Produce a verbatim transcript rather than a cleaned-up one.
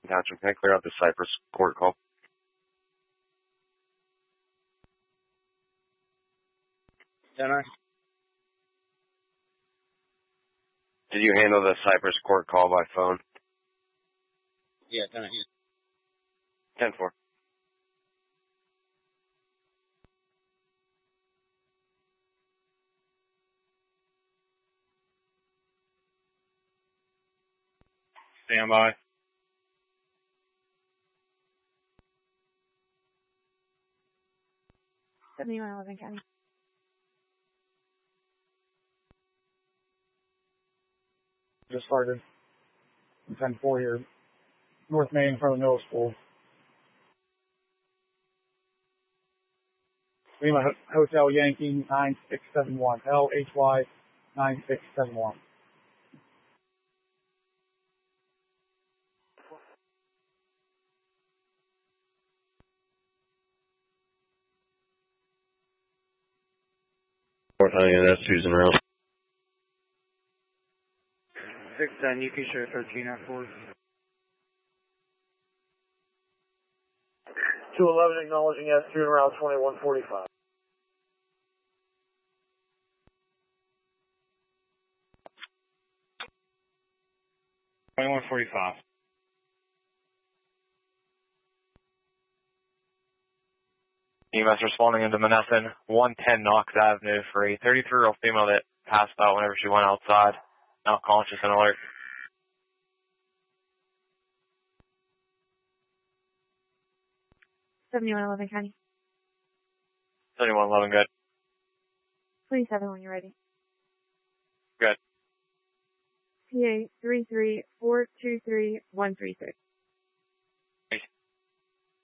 Township, can I clear out the Cypress court call? Can I? Did you handle the Cypress court call by phone? Yeah, can I? ten four. Stand by. seventy-one eleven County. Just started ten four here. North Main in front of the middle school. Lima Hotel Yankee nine six seven one. L H Y nine six seven one. Fourth Honey, that's Susan Rouse. six ten, you can share thirteen at four. two eleven acknowledging S two and route twenty-one forty-five. twenty-one forty-five. E M S responding into Menneson, one ten Knox Avenue for a thirty-three-year-old female that passed out whenever she went outside, not conscious and alert. seventy-one eleven County. seventy-one eleven, good. twenty-seven when you're ready. Good. P A three three four two three one three six.